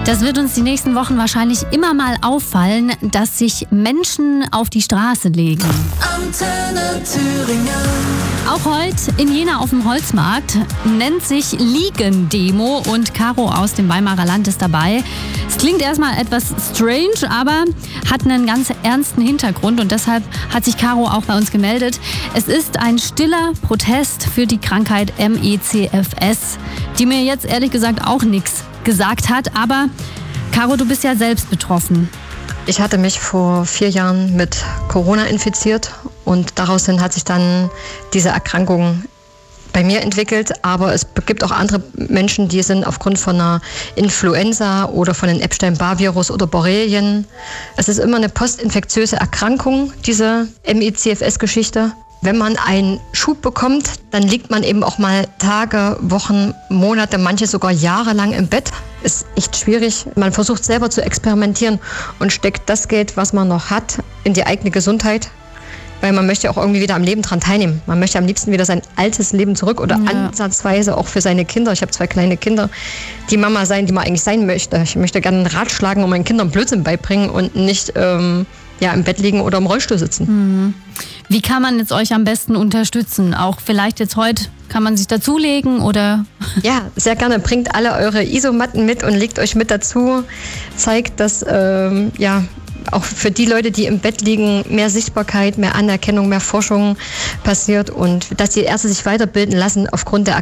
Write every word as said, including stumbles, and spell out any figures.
Das wird uns die nächsten Wochen wahrscheinlich immer mal auffallen, dass sich Menschen auf die Straße legen. Antenne Thüringen. Auch heute in Jena auf dem Holzmarkt nennt sich Liegen-Demo und Caro aus dem Weimarer Land ist dabei. Es klingt erstmal etwas strange, aber hat einen ganz ernsten Hintergrund und deshalb hat sich Caro auch bei uns gemeldet. Es ist ein stiller Protest für die Krankheit M E C F S, die mir jetzt ehrlich gesagt auch nichts gesagt hat. Aber Caro, du bist ja selbst betroffen. Ich hatte mich vor vier Jahren mit Corona infiziert und daraus hat sich dann diese Erkrankung bei mir entwickelt. Aber es gibt auch andere Menschen, die sind aufgrund von einer Influenza oder von einem Epstein-Barr-Virus oder Borrelien. Es ist immer eine postinfektiöse Erkrankung, diese M E C F S-Geschichte. Wenn man einen Schub bekommt, dann liegt man eben auch mal Tage, Wochen, Monate, manche sogar jahrelang im Bett. Ist echt schwierig. Man versucht selber zu experimentieren und steckt das Geld, was man noch hat, in die eigene Gesundheit. Weil man möchte auch irgendwie wieder am Leben dran teilnehmen. Man möchte am liebsten wieder sein altes Leben zurück oder ja. ansatzweise auch für seine Kinder. Ich habe zwei kleine Kinder, die Mama sein, die man eigentlich sein möchte. Ich möchte gerne einen Rat schlagen und meinen Kindern Blödsinn beibringen und nicht ähm, ja, im Bett liegen oder im Rollstuhl sitzen. Mhm. Wie kann man jetzt euch am besten unterstützen? Auch vielleicht jetzt heute, kann man sich dazulegen oder? Ja, sehr gerne. Bringt alle eure Isomatten mit und legt euch mit dazu. Zeigt, dass ähm, ja, auch für die Leute, die im Bett liegen, mehr Sichtbarkeit, mehr Anerkennung, mehr Forschung passiert und dass die Ärzte sich weiterbilden lassen aufgrund der